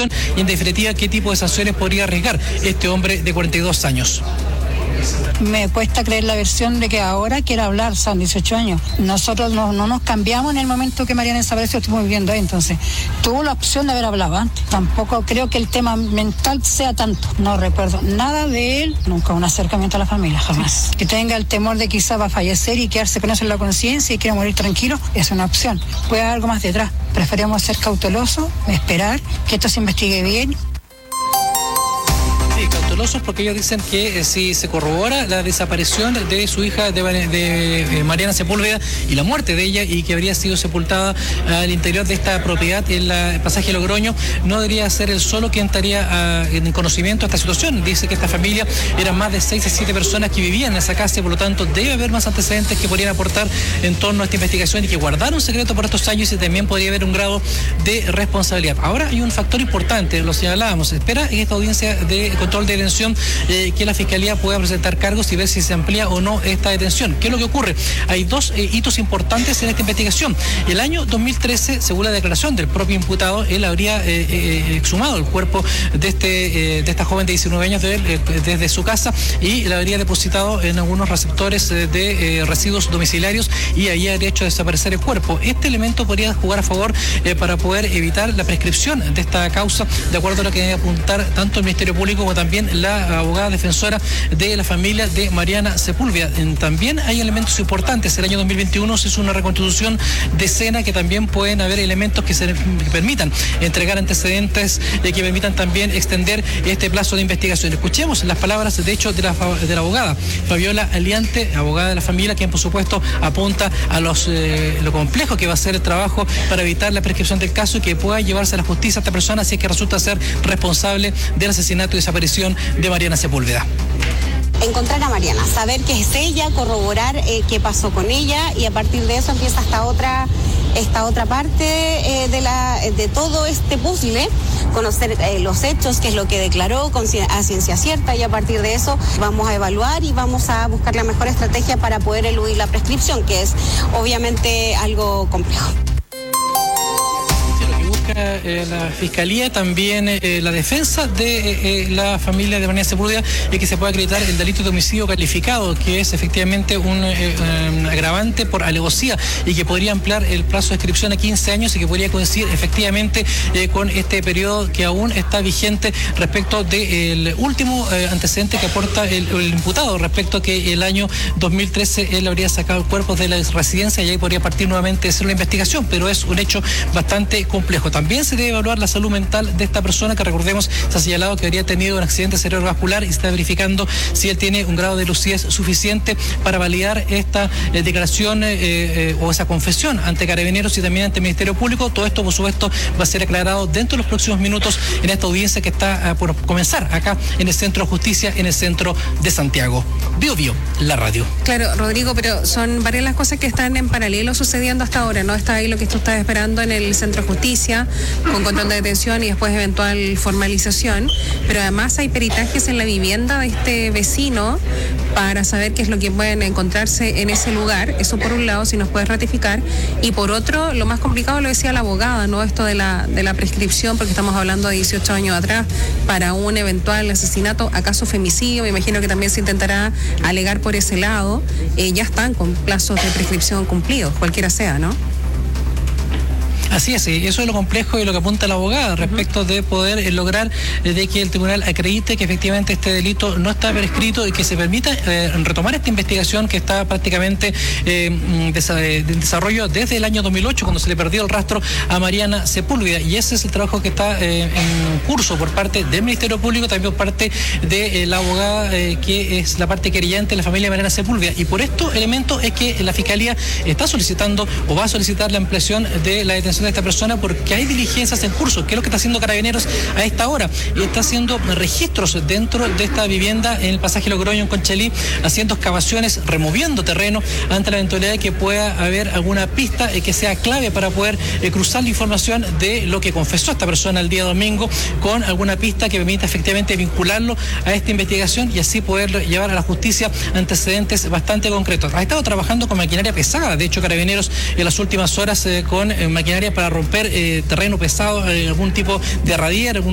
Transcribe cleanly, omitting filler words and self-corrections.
investigación y, en definitiva, qué tipo de sanciones podría arriesgar este hombre de 42 años. Me cuesta creer la versión de que ahora quiere hablar, son 18 años. Nosotros no nos cambiamos en el momento que Mariana desapareció, estuvimos viviendo ahí, entonces tuvo la opción de haber hablado antes. Tampoco creo que el tema mental sea tanto. No recuerdo nada de él, nunca un acercamiento a la familia, jamás. Que tenga el temor de quizá va a fallecer y quedarse con eso en la conciencia y quiera morir tranquilo, es una opción. Puede haber algo más detrás. Preferimos ser cautelosos, esperar que esto se investigue bien. Cautelosos porque ellos dicen que si se corrobora la desaparición de su hija de Mariana Sepúlveda y la muerte de ella, y que habría sido sepultada al interior de esta propiedad en el pasaje Logroño, no debería ser él solo quien estaría en conocimiento de esta situación. Dice que esta familia eran más de 6 a 7 personas que vivían en esa casa y por lo tanto debe haber más antecedentes que podrían aportar en torno a esta investigación y que guardaron secreto por estos años, y también podría haber un grado de responsabilidad. Ahora hay un factor importante, lo señalábamos, espera en esta audiencia de control de detención que la Fiscalía pueda presentar cargos y ver si se amplía o no esta detención. ¿Qué es lo que ocurre? Hay dos hitos importantes en esta investigación. El año 2013, según la declaración del propio imputado, él habría exhumado el cuerpo de esta joven de 19 años desde su casa y la habría depositado en algunos receptores de residuos domiciliarios, y ahí habría hecho desaparecer el cuerpo. Este elemento podría jugar a favor para poder evitar la prescripción de esta causa, de acuerdo a lo que debe apuntar tanto el Ministerio Público como también la abogada defensora de la familia de Mariana Sepúlveda. También hay elementos importantes. El año 2021 se hizo una reconstitución de escena, que también pueden haber elementos que permitan entregar antecedentes, que permitan también extender este plazo de investigación. Escuchemos las palabras, de hecho, de la abogada Fabiola Aliante, abogada de la familia, quien por supuesto apunta a lo complejo que va a ser el trabajo para evitar la prescripción del caso y que pueda llevarse a la justicia a esta persona si es que resulta ser responsable del asesinato y desaparición de Mariana Sepúlveda. Encontrar a Mariana, saber que es ella, corroborar qué pasó con ella, y a partir de eso empieza esta otra parte de todo este puzzle, conocer los hechos, qué es lo que declaró a ciencia cierta, y a partir de eso vamos a evaluar y vamos a buscar la mejor estrategia para poder eludir la prescripción, que es obviamente algo complejo. La Fiscalía, también la defensa de la familia de Mariana Sepúlveda, y que se pueda acreditar el delito de homicidio calificado, que es efectivamente un agravante por alevosía y que podría ampliar el plazo de inscripción a 15 años y que podría coincidir efectivamente con este periodo que aún está vigente respecto del último antecedente que aporta el imputado, respecto a que el año 2013 él habría sacado cuerpos de la residencia y ahí podría partir nuevamente de hacer la investigación, pero es un hecho bastante complejo. También se debe evaluar la salud mental de esta persona, que recordemos se ha señalado que habría tenido un accidente cerebrovascular, y se está verificando si él tiene un grado de lucidez suficiente para validar esta declaración o esa confesión ante Carabineros y también ante el Ministerio Público. Todo esto, por supuesto, va a ser aclarado dentro de los próximos minutos en esta audiencia que está por comenzar acá en el Centro de Justicia, en el centro de Santiago. Bio Bio, la radio. Claro, Rodrigo, pero son varias las cosas que están en paralelo sucediendo hasta ahora, ¿no? Está ahí lo que tú estás esperando en el Centro de Justicia, con control de detención y después eventual formalización, pero además hay peritajes en la vivienda de este vecino para saber qué es lo que pueden encontrarse en ese lugar. Eso por un lado, si nos puedes ratificar, y por otro, lo más complicado lo decía la abogada, ¿no? Esto de la prescripción, porque estamos hablando de 18 años atrás para un eventual asesinato, acaso femicidio, me imagino que también se intentará alegar por ese lado. Ya están con plazos de prescripción cumplidos, cualquiera sea, ¿no? Así es, eso es lo complejo y lo que apunta la abogada respecto de poder lograr de que el tribunal acredite que efectivamente este delito no está prescrito y que se permita retomar esta investigación que está prácticamente en desarrollo desde el año 2008, cuando se le perdió el rastro a Mariana Sepúlveda, y ese es el trabajo que está en curso por parte del Ministerio Público, también por parte de la abogada que es la parte querellante de la familia de Mariana Sepúlveda, y por estos elementos es que la Fiscalía está solicitando o va a solicitar la ampliación de la detención de esta persona, porque hay diligencias en curso, que es lo que está haciendo Carabineros a esta hora, y está haciendo registros dentro de esta vivienda en el pasaje Logroño en Conchalí, haciendo excavaciones, removiendo terreno ante la eventualidad de que pueda haber alguna pista que sea clave para poder cruzar la información de lo que confesó esta persona el día domingo con alguna pista que permita efectivamente vincularlo a esta investigación y así poder llevar a la justicia antecedentes bastante concretos. Ha estado trabajando con maquinaria pesada, de hecho Carabineros en las últimas horas con maquinaria para romper terreno pesado, algún tipo de radier,